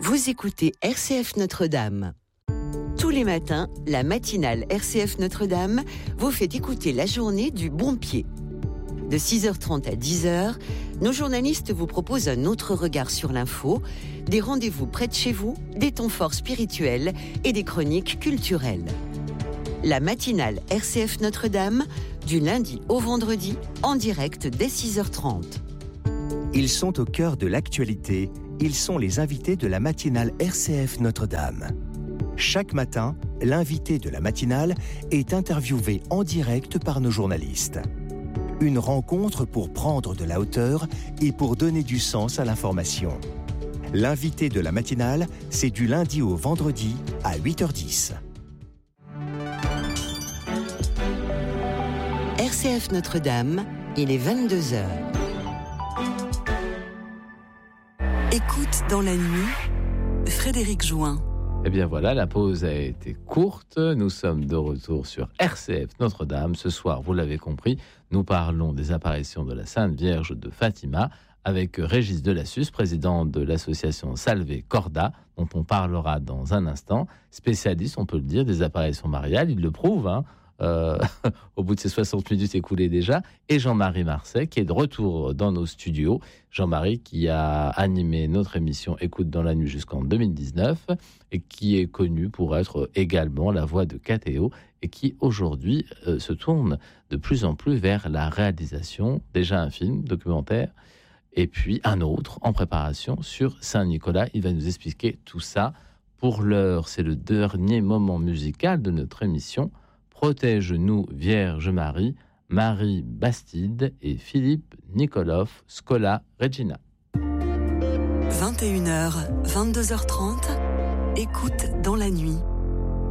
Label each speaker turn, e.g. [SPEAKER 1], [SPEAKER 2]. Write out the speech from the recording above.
[SPEAKER 1] Vous écoutez RCF Notre-Dame. Tous les matins, la matinale RCF Notre-Dame vous fait écouter la journée du bon pied. De 6h30 à 10h, nos journalistes vous proposent un autre regard sur l'info, des rendez-vous près de chez vous, des temps forts spirituels et des chroniques culturelles. La matinale RCF Notre-Dame, du lundi au vendredi, en direct dès 6h30.
[SPEAKER 2] Ils sont au cœur de l'actualité, ils sont les invités de la matinale RCF Notre-Dame. Chaque matin, l'invité de la matinale est interviewé en direct par nos journalistes. Une rencontre pour prendre de la hauteur et pour donner du sens à l'information. L'invité de la matinale, c'est du lundi au vendredi à 8h10.
[SPEAKER 1] RCF Notre-Dame, il est 22h. Écoute dans la nuit, Frédéric Join.
[SPEAKER 3] Eh bien voilà, la pause a été courte. Nous sommes de retour sur RCF Notre-Dame. Ce soir, vous l'avez compris, nous parlons des apparitions de la Sainte Vierge de Fatima avec Régis Delassus, président de l'association Salve Corda, dont on parlera dans un instant. Spécialiste, on peut le dire, des apparitions mariales. Il le prouve, au bout de ces 60 minutes écoulées déjà, et Jean-Marie Marseille qui est de retour dans nos studios. Jean-Marie qui a animé notre émission Écoute dans la nuit jusqu'en 2019 et qui est connu pour être également la voix de Catéo et qui aujourd'hui se tourne de plus en plus vers la réalisation, déjà un film documentaire et puis un autre en préparation sur Saint-Nicolas. Il va nous expliquer tout ça. Pour l'heure, c'est le dernier moment musical de notre émission. Protège-nous, Vierge Marie, Marie Bastide et Philippe Nikolov, Scola Regina.
[SPEAKER 1] 21h, 22h30, écoute dans la nuit.